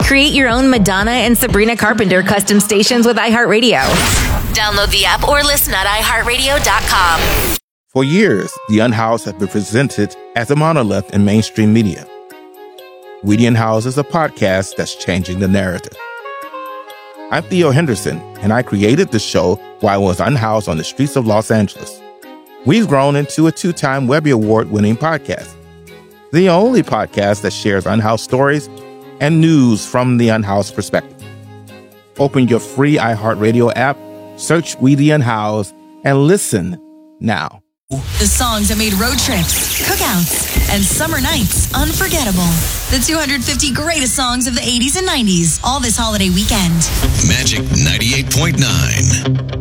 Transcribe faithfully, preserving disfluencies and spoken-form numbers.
Create your own Madonna and Sabrina Carpenter custom stations with iHeartRadio. Download the app or listen at i heart radio dot com. For years, The Unhoused has been presented as a monolith in mainstream media. We the Unhoused is a podcast that's changing the narrative. I'm Theo Henderson, and I created the show while I was unhoused on the streets of Los Angeles. We've grown into a two-time Webby Award-winning podcast, the only podcast that shares unhoused stories and news from the unhoused perspective. Open your free iHeartRadio app, search We the Unhoused, and listen now. The songs that made road trips, cookouts, and summer nights unforgettable. The two hundred fifty greatest songs of the eighties and nineties, all this holiday weekend. Magic ninety-eight point nine.